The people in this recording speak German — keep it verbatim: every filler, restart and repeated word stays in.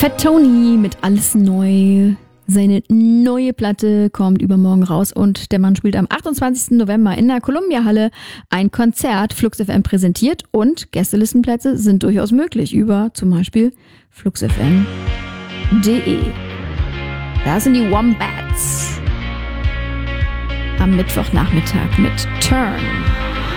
Fat Tony mit Alles Neu. Seine neue Platte kommt übermorgen raus und der Mann spielt am achtundzwanzigsten November in der Columbia-Halle ein Konzert. Flux F M präsentiert und Gästelistenplätze sind durchaus möglich über zum Beispiel fluxfm punkt de. Da sind die Wombats am Mittwochnachmittag mit Turn.